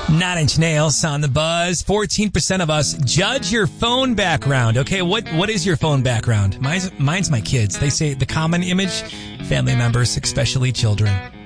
Nine Inch Nails on the buzz. 14% of us judge your phone background. Okay, what is your phone background? Mine's my kids. They say the common image, family members, especially children.